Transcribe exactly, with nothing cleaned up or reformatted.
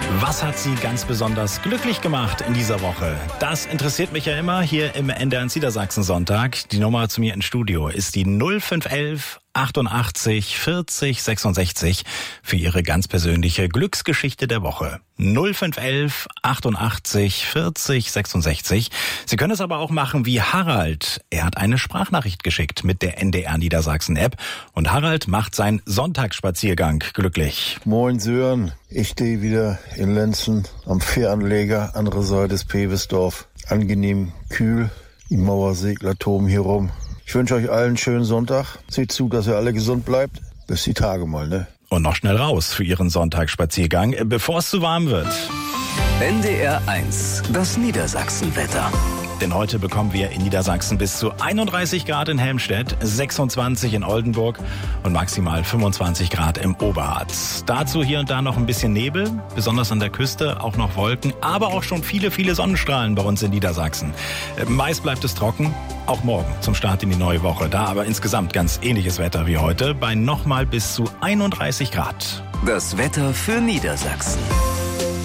Was hat Sie ganz besonders glücklich gemacht in dieser Woche? Das interessiert mich ja immer hier im N D R eins Niedersachsen Sonntag. Die Nummer zu mir ins Studio ist die null fünf elf achtundachtzig vierzig sechsundsechzig für Ihre ganz persönliche Glücksgeschichte der Woche. null fünf elf achtundachtzig vierzig sechsundsechzig. Sie können es aber auch machen wie Harald. Er hat eine Sprachnachricht geschickt mit der N D R Niedersachsen App und Harald macht seinen Sonntagsspaziergang glücklich. Moin Sören, ich stehe wieder in Lenzen am Fähranleger, andere Seite des Pewesdorf. Angenehm kühl, die Mauersegler toben hier rum. Ich wünsche euch allen einen schönen Sonntag. Seht zu, dass ihr alle gesund bleibt. Bis die Tage mal, ne? Und noch schnell raus für Ihren Sonntagsspaziergang, bevor es zu warm wird. N D R eins, das Niedersachsenwetter. Denn heute bekommen wir in Niedersachsen bis zu einunddreißig Grad in Helmstedt, sechsundzwanzig in Oldenburg und maximal fünfundzwanzig Grad im Oberharz. Dazu hier und da noch ein bisschen Nebel, besonders an der Küste, auch noch Wolken, aber auch schon viele, viele Sonnenstrahlen bei uns in Niedersachsen. Meist bleibt es trocken, auch morgen zum Start in die neue Woche. Da aber insgesamt ganz ähnliches Wetter wie heute, bei nochmal bis zu einunddreißig Grad. Das Wetter für Niedersachsen.